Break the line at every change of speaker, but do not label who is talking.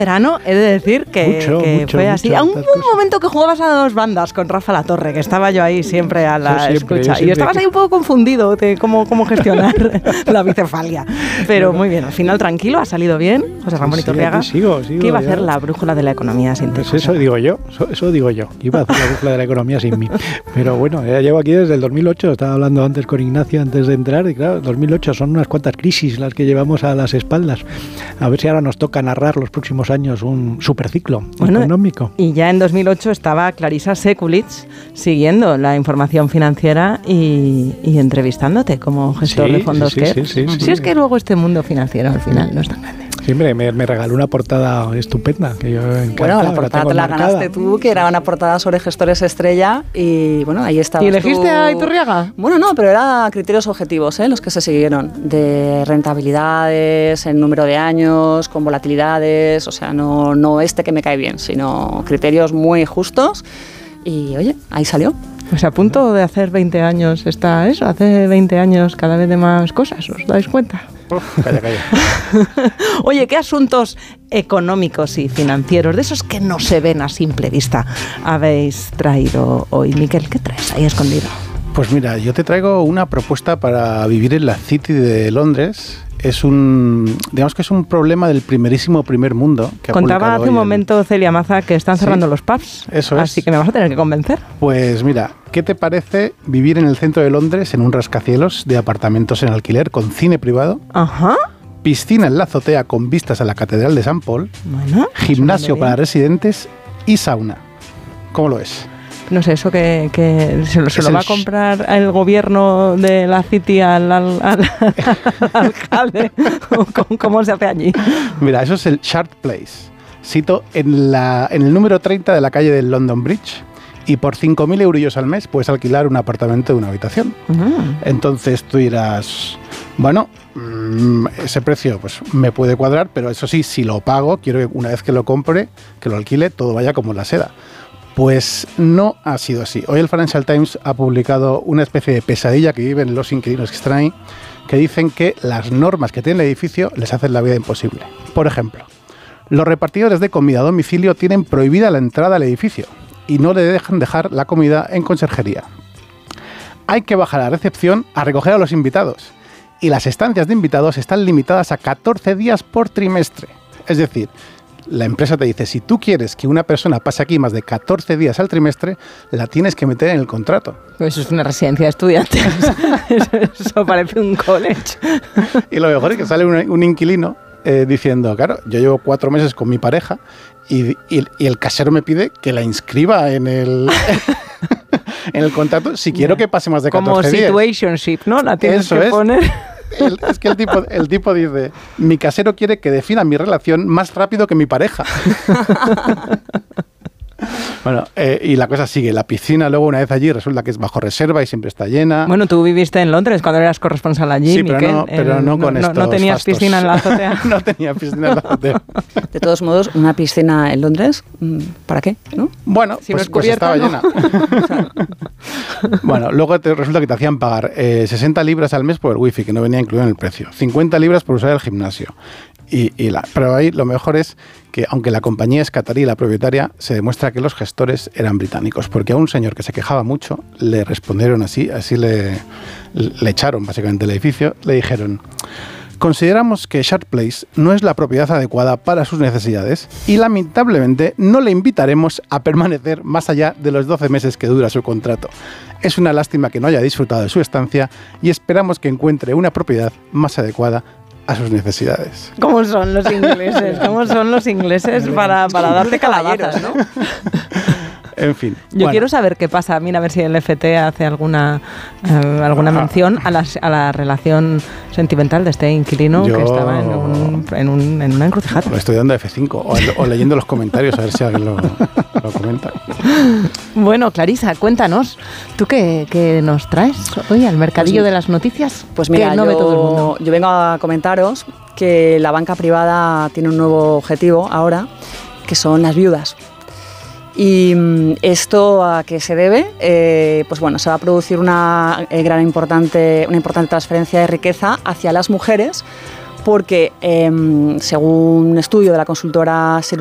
verano, he de decir que fue así.
Mucho,
un momento que jugabas a dos bandas con Rafa La Torre, que estaba yo ahí siempre a la escucha. Y estabas ahí un poco confundido de cómo gestionar la bicefalia. Pero muy bien, al final tranquilo, ha salido bien. José Ramón Iturriaga.
Sigo.
¿Qué iba a hacer la brújula de la economía sin ti?
Pues eso digo yo. Iba a hacer la brújula de la economía sin mí. Pero bueno, ya llevo aquí desde el 2008. Estaba hablando antes con Ignacio antes de entrar. Y claro, 2008 son unas cuantas crisis las que llevamos a las espaldas. A ver si ahora nos toca narrar los próximos años un superciclo económico.
Y ya en 2008 estaba Clarissa Sekulic siguiendo la información financiera y entrevistándote como gestor de fondos Sí, es que luego este mundo financiero al final no es tan grande.
Sí, me regaló una portada estupenda que yo
Bueno, la portada te la ganaste tú, que era una portada sobre gestores estrella y bueno, ahí estabas.
¿Y elegiste a Iturriaga?
Bueno, no, pero era criterios objetivos, los que se siguieron, de rentabilidades, en número de años, con volatilidades, o sea, no este que me cae bien, sino criterios muy justos y oye, ahí salió.
Pues a punto de hacer 20 años está eso, hace 20 años cada vez de más cosas, ¿os dais cuenta?
Calla.
Oye, ¿qué asuntos económicos y financieros, de esos que no se ven a simple vista, habéis traído hoy? Miquel, ¿qué traes ahí escondido?
Pues mira, yo te traigo una propuesta para vivir en la City de Londres. Digamos que es un problema del primer mundo. Que
contaba hace un momento Celia Maza que están cerrando los pubs.
Eso es.
Así que me vas a tener que convencer.
Pues mira, ¿qué te parece vivir en el centro de Londres en un rascacielos de apartamentos en alquiler con cine privado?
Ajá.
Piscina en la azotea con vistas a la Catedral de San Paul.
Bueno,
gimnasio para residentes y sauna. ¿Cómo lo ves?
No sé, eso que se lo va a comprar el gobierno de la City al alcalde. ¿Cómo se hace allí?
Mira, eso es el Shard Place. Sito en el número 30 de la calle del London Bridge. Y por 5.000 euros al mes puedes alquilar un apartamento de una habitación. Entonces tú dirás, bueno, ese precio pues me puede cuadrar, pero eso sí, si lo pago, quiero que una vez que lo compre, que lo alquile, todo vaya como la seda. Pues no ha sido así. Hoy el Financial Times ha publicado una especie de pesadilla que viven los inquilinos que están ahí, que dicen que las normas que tiene el edificio les hacen la vida imposible. Por ejemplo, los repartidores de comida a domicilio tienen prohibida la entrada al edificio y no le dejan dejar la comida en conserjería. Hay que bajar a la recepción a recoger a los invitados y las estancias de invitados están limitadas a 14 días por trimestre. Es decir, la empresa te dice, si tú quieres que una persona pase aquí más de 14 días al trimestre, la tienes que meter en el contrato.
Eso es una residencia de estudiantes. Eso parece un college.
Y lo mejor es que sale un inquilino diciendo, claro, yo llevo 4 meses con mi pareja y el casero me pide que la inscriba en el contrato si quiero que pase más de 14 días.
Como situationship, ¿no? La tienes que poner.
Es que el tipo dice, mi casero quiere que defina mi relación más rápido que mi pareja. Bueno, y la cosa sigue. La piscina, luego una vez allí, resulta que es bajo reserva y siempre está llena.
Bueno, tú viviste en Londres cuando eras corresponsal allí,
sí,
Miquel.
pero no con estos
¿No tenías
fastos.
piscina en la azotea?
No tenía piscina en la azotea.
De todos modos, una piscina en Londres, ¿para qué? ¿No?
Bueno,
si
pues,
no es cubierta,
pues estaba llena. Bueno, luego resulta que te hacían pagar 60 libras al mes por el wifi, que no venía incluido en el precio. 50 libras por usar el gimnasio. Pero ahí lo mejor es que, aunque la compañía es catarí, la propietaria, se demuestra que los gestores eran británicos, porque a un señor que se quejaba mucho le respondieron así le echaron básicamente del edificio, le dijeron: consideramos que Shard Place no es la propiedad adecuada para sus necesidades y lamentablemente no le invitaremos a permanecer más allá de los 12 meses que dura su contrato. Es una lástima que no haya disfrutado de su estancia y esperamos que encuentre una propiedad más adecuada a sus necesidades.
¿Cómo son los ingleses? ¿Cómo son los ingleses para darte calabazas, ¿no?
En fin.
Yo quiero saber qué pasa. Mira, a ver si el FT hace alguna mención a la relación sentimental de este inquilino que estaba en una encrucijada.
Lo estoy dando F5 o leyendo los comentarios a ver si alguien lo comenta.
Bueno, Clarissa, cuéntanos, ¿tú qué nos traes hoy al mercadillo de las noticias?
Pues mira,
no ve todo el mundo.
Yo vengo a comentaros que la banca privada tiene un nuevo objetivo ahora, que son las viudas. ¿Y esto a qué se debe? Pues bueno, se va a producir una importante transferencia de riqueza hacia las mujeres porque según un estudio de la consultora